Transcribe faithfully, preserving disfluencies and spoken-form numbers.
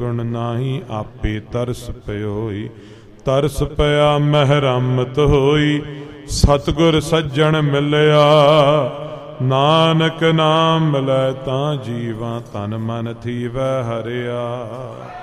ਗੁਣ ਨਾਹੀ ਆਪੇ ਤਰਸ ਪਿਓਈ। ਤਰਸ ਪਿਆ ਮਹਿਰਮਤ ਹੋਈ ਸਤਿਗੁਰ ਸੱਜਣ ਮਿਲਿਆ। ਨਾਨਕ ਨਾਮ ਮਿਲੈ ਤਾਂ ਜੀਵਾਂ ਤਨ ਮਨ ਥੀਵੈ ਹਰਿਆ।